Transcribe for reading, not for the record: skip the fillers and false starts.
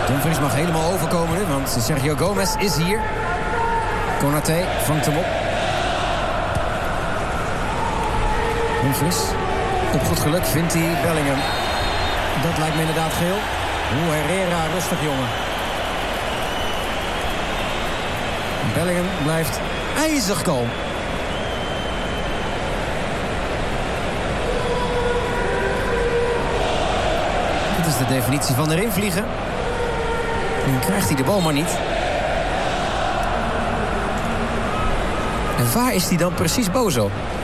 Dumfries mag helemaal overkomen nu, want Sergio Gomez is hier. Konaté vangt hem op. Dumfries. Op goed geluk vindt hij Bellingham. Dat lijkt me inderdaad geel. Herrera, rustig jongen. Bellingham blijft ijzig kalm. Dit is de definitie van erin vliegen. Dan krijgt hij de bal maar niet. En waar is hij dan precies boos op?